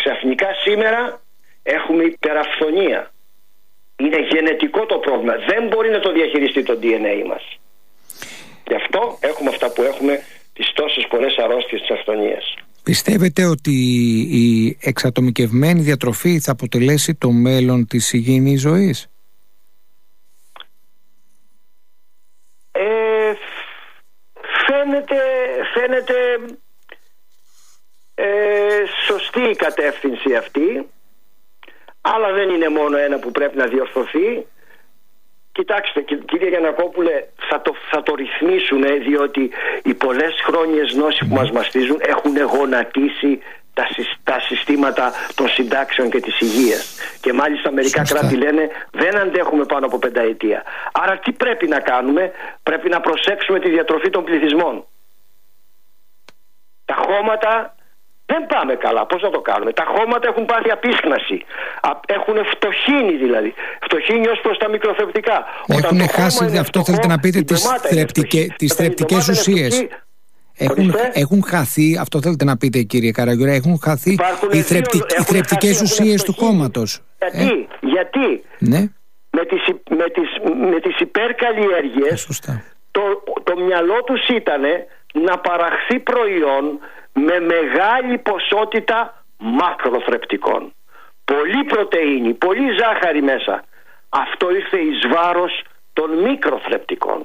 Ξαφνικά σήμερα έχουμε υπεραφθονία. Είναι γενετικό το πρόβλημα. Δεν μπορεί να το διαχειριστεί το DNA μας. Γι' αυτό έχουμε αυτά που έχουμε, τις τόσες πολλές αρρώστιες της αυθονίας. Πιστεύετε ότι η εξατομικευμένη διατροφή θα αποτελέσει το μέλλον της υγιεινής ζωής? Φαίνεται σωστή η κατεύθυνση αυτή, αλλά δεν είναι μόνο ένα που πρέπει να διορθωθεί. Κοιτάξτε κύριε Γιαννακόπουλε, θα το ρυθμίσουν, διότι οι πολλές χρόνιες νόσοι που μας μαστίζουν έχουν γονατίσει τα συστήματα των συντάξεων και της υγείας. Και μάλιστα μερικά κράτη λένε δεν αντέχουμε πάνω από 5 ετία. Άρα τι πρέπει να κάνουμε? Πρέπει να προσέξουμε τη διατροφή των πληθυσμών. Τα χώματα δεν πάμε καλά. Πώς να το κάνουμε? Τα χώματα έχουν πάθει απίσχναση. Έχουν φτωχύνει δηλαδή. Φτωχύνει ως προς τα μικροθρεπτικά. Έχουν χάσει, αυτό θέλετε να πείτε, τις θρεπτικές ουσίες. Έχουν χαθεί, αυτό θέλετε να πείτε κύριε Καραγιορά, έχουν χαθεί οι θρεπτικές ουσίες του χώματος. Γιατί ναι. με τις υπερκαλλιέργειες το μυαλό τους ήταν να παραχθεί προϊόν με μεγάλη ποσότητα μακροθρεπτικών. Πολύ πρωτεΐνη, πολύ ζάχαρη μέσα. Αυτό ήρθε εις βάρος των μικροθρεπτικών.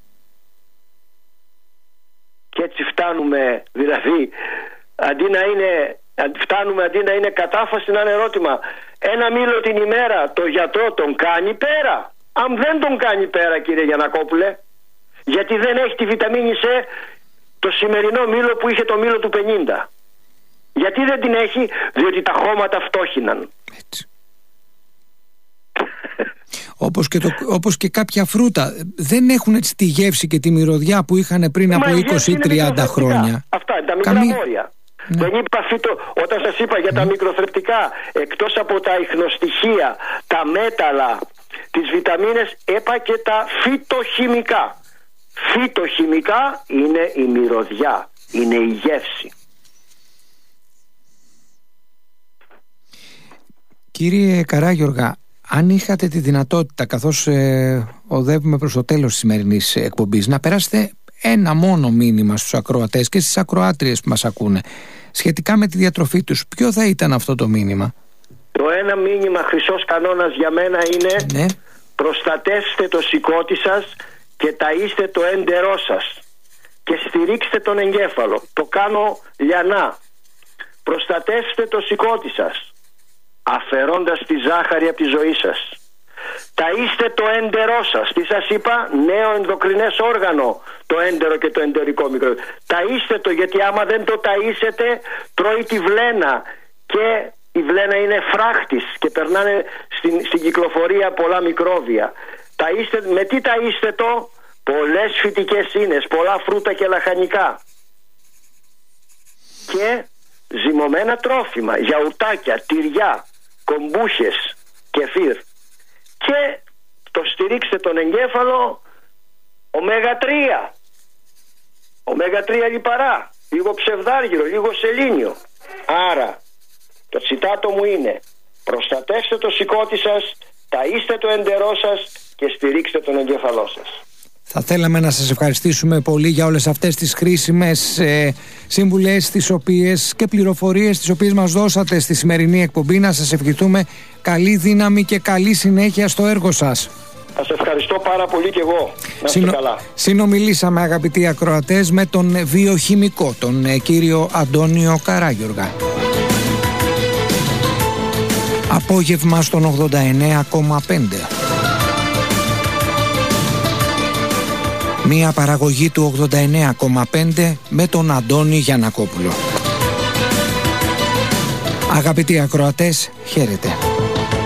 Και έτσι φτάνουμε, δηλαδή, αντί να είναι κατάφαση, να είναι ερώτημα. Ένα μήλο την ημέρα το γιατρό τον κάνει πέρα? Αν δεν τον κάνει πέρα κύριε Γιαννακόπουλε, γιατί δεν έχει τη βιταμίνη C το σημερινό μήλο που είχε το μήλο του 50. Γιατί δεν την έχει? Διότι τα χώματα φτώχυναν. Έτσι. Όπως και κάποια φρούτα δεν έχουν έτσι τη γεύση και τη μυρωδιά που είχαν πριν από 20-30 χρόνια. Αυτά τα μικρά μόρια. Ναι. Δεν είπα όταν σας είπα για τα μικροθρεπτικά, εκτός από τα ιχνοστοιχεία, τα μέταλλα, τις βιταμίνες, είπα και τα φυτοχημικά. Φυτοχημικά είναι η μυρωδιά, είναι η γεύση. Κύριε Καράγιοργα, αν είχατε τη δυνατότητα, καθώς οδεύουμε προς το τέλος της σημερινής εκπομπής, να περάσετε ένα μόνο μήνυμα στους ακροατές και στις ακροάτριες που μας ακούνε σχετικά με τη διατροφή τους, ποιο θα ήταν αυτό το μήνυμα? Το ένα μήνυμα χρυσός κανόνας για μένα είναι προστατεύστε το σηκώτη σας και ταΐστε το έντερό σας και στηρίξτε τον εγκέφαλο. Το κάνω λιανά. Προστατεύστε το σηκώτη σας αφαιρώντας τη ζάχαρη από τη ζωή σας. Ταΐστε το έντερό σας. Τι σας είπα? Νέο ενδοκρινές όργανο το έντερο και το εντερικό μικρό. Ταΐστε το, γιατί άμα δεν το ταΐσετε τρώει τη βλένα και η βλένα είναι φράχτης και περνάνε στην κυκλοφορία πολλά μικρόβια. Με τι ταΐστε το? Πολλές φυτικές ίνες, πολλά φρούτα και λαχανικά και ζυμωμένα τρόφιμα, γιαουρτάκια, τυριά, κομπούχες, κεφίρ. Και το στηρίξτε τον εγκέφαλο ωμέγα 3. Ωμέγα 3 λιπαρά, λίγο ψευδάργυρο, λίγο σελήνιο. Άρα το τσιτάτο μου είναι: προστατεύστε το σηκώτη σας, ταΐστε το εντερό σας και στηρίξτε τον εγκέφαλό σας. Θα θέλαμε να σας ευχαριστήσουμε πολύ για όλες αυτές τις χρήσιμες σύμβουλες και πληροφορίες τις οποίες μας δώσατε στη σημερινή εκπομπή. Να σας ευχηθούμε καλή δύναμη και καλή συνέχεια στο έργο σας. Σας ευχαριστώ πάρα πολύ και εγώ. Να είστε καλά. Συνομιλήσαμε, αγαπητοί ακροατές, με τον βιοχημικό, τον κύριο Αντώνιο Καράγιοργα. Απόγευμα στον 89,5. Μία παραγωγή του 89,5 με τον Αντώνη Γιαννακόπουλο. Αγαπητοί ακροατές, χαίρετε.